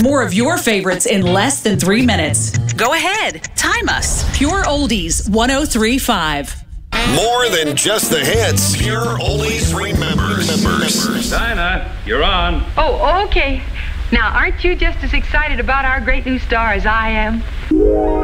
More of your favorites in less than 3 minutes. Go ahead. Time us. Pure Oldies 103.5. More than just the hits. Pure Oldies remembers. Dinah, you're on. Oh, okay. Now, aren't you just as excited about our great new star as I am?